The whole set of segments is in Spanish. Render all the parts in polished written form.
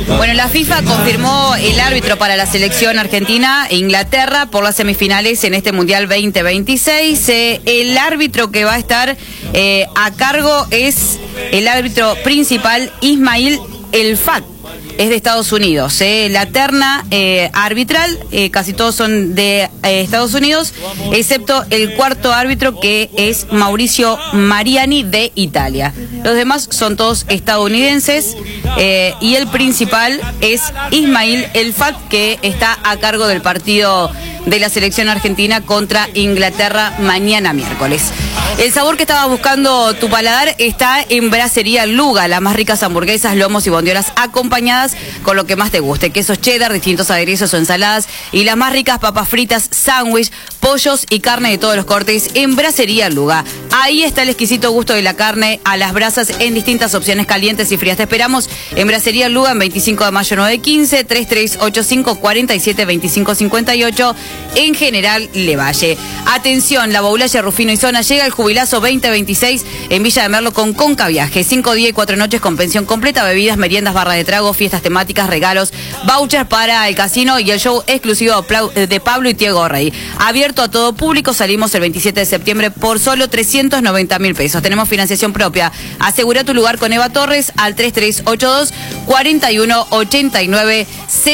Bueno, la FIFA confirmó el árbitro para la selección argentina e Inglaterra por las semifinales en este Mundial 2026. El árbitro que va a estar a cargo es el árbitro principal Ismail El Fat. Es de Estados Unidos. La terna arbitral, casi todos son de Estados Unidos, excepto el cuarto árbitro que es Mauricio Mariani de Italia. Los demás son todos estadounidenses y el principal es Ismail El Fat, que está a cargo del partido de la selección argentina contra Inglaterra mañana miércoles. El sabor que estaba buscando tu paladar está en Brasería Luga, las más ricas hamburguesas, lomos y bondiolas acompañadas con lo que más te guste, quesos cheddar, distintos aderezos o ensaladas y las más ricas papas fritas, sándwich, pollos y carne de todos los cortes en Brasería Luga. Ahí está el exquisito gusto de la carne a las brasas en distintas opciones calientes y frías. Te esperamos en Brasería Luga en 25 de mayo 915, 3385 47 25 58 en General Levalle. Atención, la Boulaye Rufino y Zona llega el Jubilazo 2026 en Villa de Merlo con Conca Viaje. 5 días y 4 noches con pensión completa, bebidas, meriendas, barra de trago, fiestas temáticas, regalos, vouchers para el casino y el show exclusivo de Pablo y Diego Rey. Abierto a todo público, salimos el 27 de septiembre por solo 390.000 pesos. Tenemos financiación propia. Asegura tu lugar con Eva Torres al 3382 41 89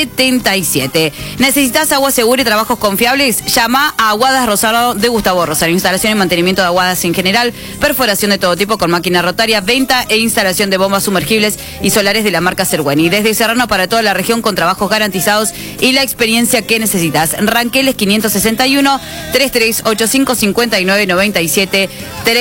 77. ¿Necesitas agua segura y trabajos confiables? Llama a Aguadas Rosado de Gustavo Rosario. Instalación y mantenimiento de aguadas en general, perforación de todo tipo con máquina rotaria, venta e instalación de bombas sumergibles y solares de la marca Serweni. Desde Serrano para toda la región con trabajos garantizados y la experiencia que necesitas. Ranqueles 561 3385 59 97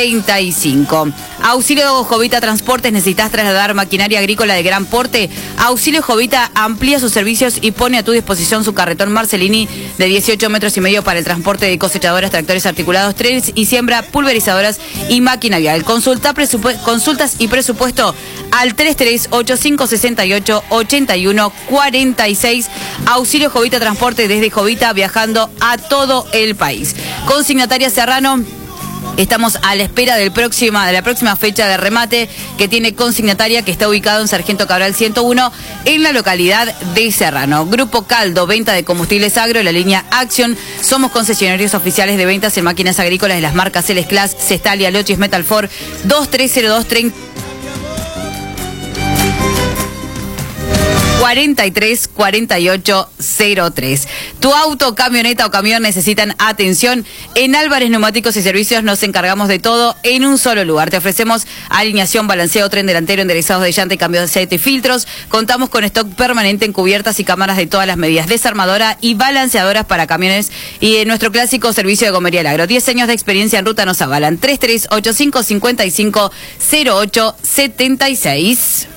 35. Auxilio Jovita Transportes, ¿necesitas trasladar maquinaria agrícola de gran porte? Auxilio Jovita amplía sus servicios y pone a tu disposición su carretón Marcelini de 18 metros y medio para el transporte de cosechadoras, tractores articulados, trenes y siembra, pulverizadoras y máquina vial. Consultas y presupuesto al 3385 68 81 46. Auxilio Jovita Transporte desde Jovita, viajando a todo el país. Consignataria Serrano. Estamos a la espera de la próxima fecha de remate que tiene consignataria, que está ubicado en Sargento Cabral 101 en la localidad de Serrano. Grupo Caldo, venta de combustibles agro, la línea Action. Somos concesionarios oficiales de ventas en máquinas agrícolas de las marcas Celes Class, Cestalia, Lochis, Metalfor, 2302 30 43 48 03. Tu auto, camioneta o camión necesitan atención. En Álvarez Neumáticos y Servicios nos encargamos de todo en un solo lugar. Te ofrecemos alineación, balanceo, tren delantero, enderezados de llanta y cambio de aceite y filtros. Contamos con stock permanente en cubiertas y cámaras de todas las medidas, desarmadora y balanceadoras para camiones y en nuestro clásico servicio de gomería al agro. 10 años de experiencia en ruta nos avalan. 3385 55 08 76.